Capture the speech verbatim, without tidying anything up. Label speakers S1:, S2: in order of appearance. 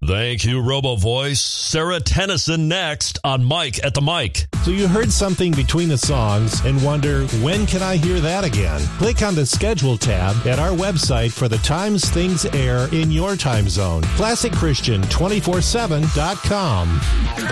S1: Thank you, RoboVoice. Sarah Tennyson next on Mike at the Mic.
S2: So you heard something between the songs and wonder, when can I hear that again? Click on the Schedule tab at our website for the times things air in your time zone. classic christian two four seven dot com.